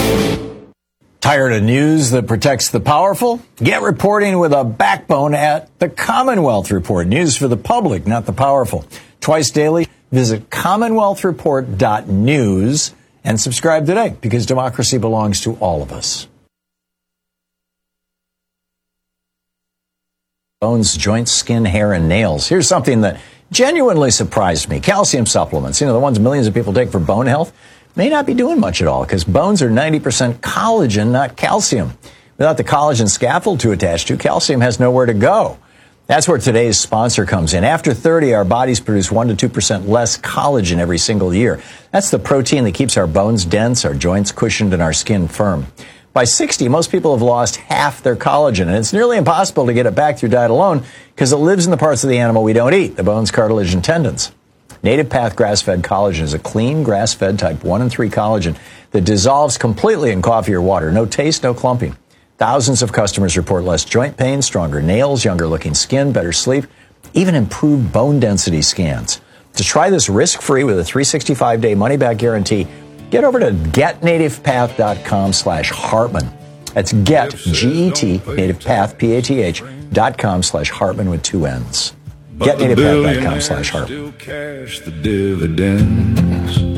Tired of news that protects the powerful? Get reporting with a backbone at the Commonwealth Report. News for the public, not the powerful. Twice daily, visit commonwealthreport.news and subscribe today, because democracy belongs to all of us. Bones, joints, skin, hair, and nails. Here's something that genuinely surprised me. Calcium supplements, the ones millions of people take for bone health, may not be doing much at all, because bones are 90% collagen, not calcium. Without the collagen scaffold to attach to, calcium has nowhere to go. That's where today's sponsor comes in. After 30, our bodies produce 1 to 2% less collagen every single year. That's the protein that keeps our bones dense, our joints cushioned, and our skin firm. By 60, most people have lost half their collagen, and it's nearly impossible to get it back through diet alone because it lives in the parts of the animal we don't eat, the bones, cartilage, and tendons. Native Path grass-fed collagen is a clean, grass-fed type 1 and 3 collagen that dissolves completely in coffee or water. No taste, no clumping. Thousands of customers report less joint pain, stronger nails, younger-looking skin, better sleep, even improved bone density scans. To try this risk-free with a 365-day money-back guarantee, get over to getnativepath.com/Hartman. That's get, G-E-T, nativepath, PATH.com/Hartman with 2 N's. GetNativePath.com/Hartman.